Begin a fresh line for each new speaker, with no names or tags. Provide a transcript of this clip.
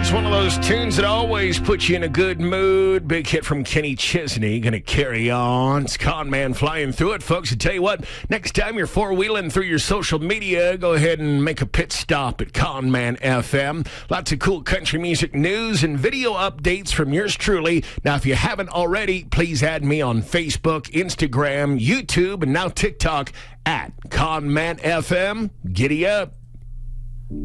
It's one of those tunes that always puts you in a good mood. Big hit from Kenny Chesney. Gonna carry on. It's Con Man flying through it, folks. I tell you what, next time you're four-wheeling through your social media, go ahead and make a pit stop at Con Man FM. Lots of cool country music news and video updates from yours truly. Now, if you haven't already, please add me on Facebook, Instagram, YouTube, and now TikTok at Con Man FM. Giddy up.